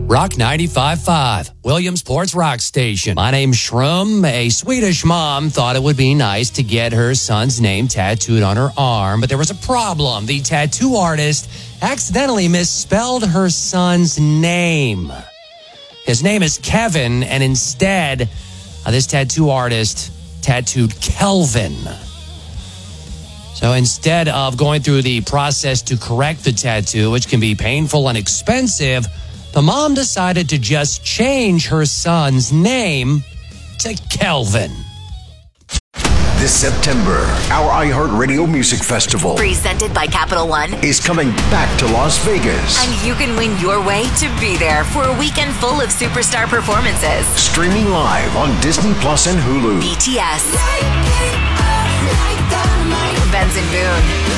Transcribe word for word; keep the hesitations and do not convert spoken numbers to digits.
Rock ninety-five point five, Williamsport's rock station. My name's Shrum. A Swedish mom thought it would be nice to get her son's name tattooed on her arm, but there was a problem. The tattoo artist accidentally misspelled her son's name. His name is Kevin, and instead, uh, this tattoo artist tattooed Kelvin. So instead of going through the process to correct the tattoo, which can be painful and expensive, the mom decided to just change her son's name to Kelvin. This September, our iHeartRadio Music Festival, presented by Capital One, is coming back to Las Vegas. And you can win your way to be there for a weekend full of superstar performances. Streaming live on Disney Plus and Hulu. B T S, Benson Boone,